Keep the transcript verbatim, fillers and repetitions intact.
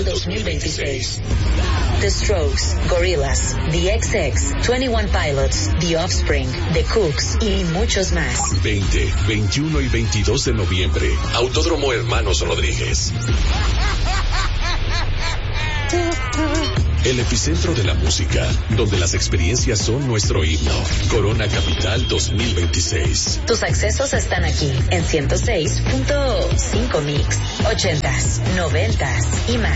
dos mil veintiséis. The Strokes, Gorillaz, The X X, twenty-one Pilots, The Offspring, The Cooks y muchos más. veinte, veintiuno y veintidós de noviembre, Autódromo Hermanos Rodríguez. El epicentro de la música, donde las experiencias son nuestro himno. Corona Capital dos mil veintiséis. Tus accesos están aquí en ciento seis punto cinco Mix, ochentas, noventas y más.